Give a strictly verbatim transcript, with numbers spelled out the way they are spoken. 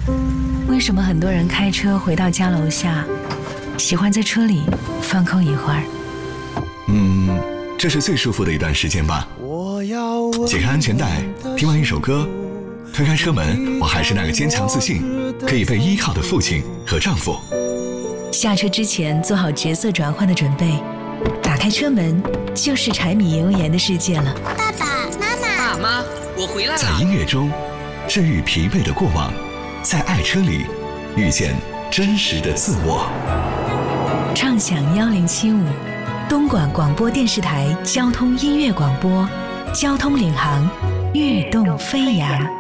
为什么很多人开车回到家楼下，喜欢在车里放空一会儿？ 嗯，这是最舒服的一段时间吧。解开安全带，听完一首歌，推开车门，我还是那个坚强自信、可以被依靠的父亲和丈夫。 下车之前做好角色转换的准备，打开车门就是柴米油盐的世界了。 爸爸妈妈， 爸妈，我回来了。 在音乐中治愈疲惫的过往，在爱车里遇见真实的自我。 畅享幺零七五，东莞广播电视台交通音乐广播，交通领航，悦动飞扬。